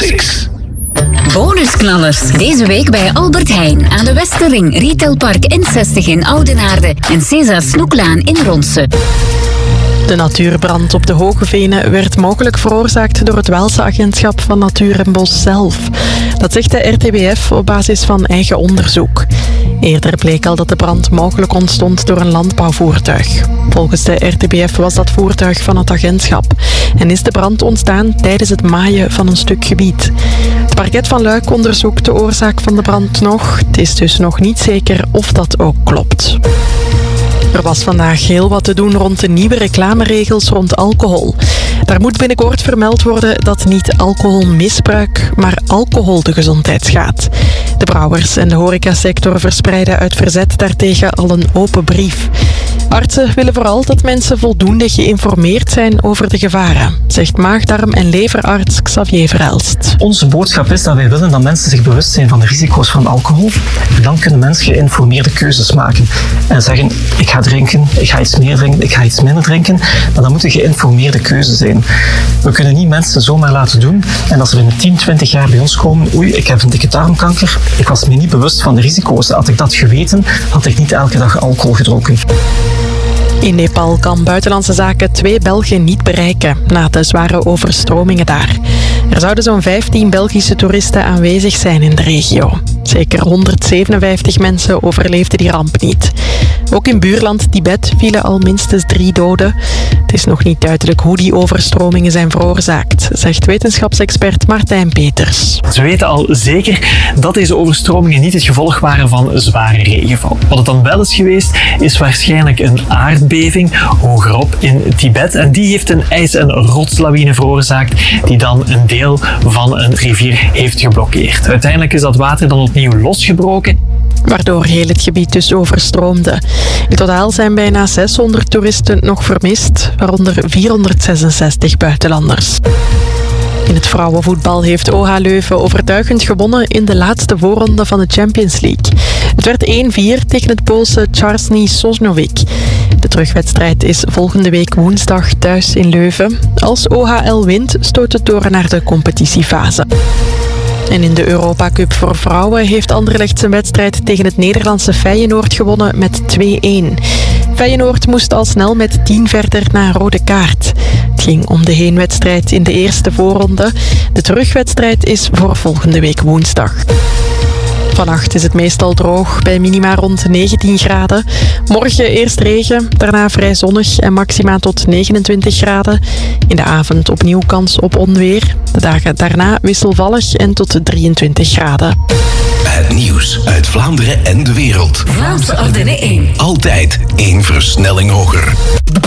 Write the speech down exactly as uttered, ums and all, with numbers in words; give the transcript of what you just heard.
Cirks. Bonusknallers. Deze week bij Albert Heijn aan de Westerring, Retailpark N zestig in Oudenaarde en César Snoeklaan in Ronse. De natuurbrand op de Hoge Venen werd mogelijk veroorzaakt door het Waalse agentschap van Natuur en Bos zelf. Dat zegt de R T B F op basis van eigen onderzoek. Eerder bleek al dat de brand mogelijk ontstond door een landbouwvoertuig. Volgens de R T B F was dat voertuig van het agentschap en is de brand ontstaan tijdens het maaien van een stuk gebied. Het parket van Luik onderzoekt de oorzaak van de brand nog. Het is dus nog niet zeker of dat ook klopt. Er was vandaag heel wat te doen rond de nieuwe reclameregels rond alcohol. Daar moet binnenkort vermeld worden dat niet alcoholmisbruik, maar alcohol de gezondheid schaadt. De brouwers en de horecasector verspreiden uit verzet daartegen al een open brief. Artsen willen vooral dat mensen voldoende geïnformeerd zijn over de gevaren, zegt maagdarm- en leverarts Xavier Verelst. Onze boodschap is dat wij willen dat mensen zich bewust zijn van de risico's van alcohol. Dan kunnen mensen geïnformeerde keuzes maken en zeggen, ik ga drinken, ik ga iets meer drinken, ik ga iets minder drinken. Maar dat moeten geïnformeerde keuzes zijn. We kunnen niet mensen zomaar laten doen en als ze binnen tien, twintig jaar bij ons komen, oei, ik heb een dikke darmkanker, ik was me niet bewust van de risico's. Had ik dat geweten, had ik niet elke dag alcohol gedronken. In Nepal kan Buitenlandse Zaken twee Belgen niet bereiken na de zware overstromingen daar. Er zouden zo'n vijftien Belgische toeristen aanwezig zijn in de regio. Zeker honderdzevenenvijftig mensen overleefden die ramp niet. Ook in buurland Tibet vielen al minstens drie doden. Het is nog niet duidelijk hoe die overstromingen zijn veroorzaakt, zegt wetenschapsexpert Martijn Peters. Ze weten al zeker dat deze overstromingen niet het gevolg waren van zware regenval. Wat het dan wel is geweest, is waarschijnlijk een aardbeving hogerop in Tibet. En die heeft een ijs- en rotslawine veroorzaakt die dan een deel van een rivier heeft geblokkeerd. Uiteindelijk is dat water dan opnieuw losgebroken, waardoor heel het gebied dus overstroomde. In totaal zijn bijna zeshonderd toeristen nog vermist, waaronder vierhonderdzesenzestig buitenlanders. In het vrouwenvoetbal heeft O H Leuven overtuigend gewonnen in de laatste voorronde van de Champions League. Het werd één vier tegen het Poolse Czarny Sosnowiec. De terugwedstrijd is volgende week woensdag thuis in Leuven. Als O H L wint, stoot het door naar de competitiefase. En in de Europa Cup voor vrouwen heeft Anderlecht zijn wedstrijd tegen het Nederlandse Feyenoord gewonnen met twee-één. Feyenoord moest al snel met tien verder na een rode kaart. Het ging om de heenwedstrijd in de eerste voorronde. De terugwedstrijd is voor volgende week woensdag. Vannacht is het meestal droog, bij minima rond negentien graden. Morgen eerst regen, daarna vrij zonnig en maxima tot negenentwintig graden. In de avond opnieuw kans op onweer. De dagen daarna wisselvallig en tot drieëntwintig graden. Het nieuws uit Vlaanderen en de wereld. Vlaamse Ardennen één. Altijd één versnelling hoger.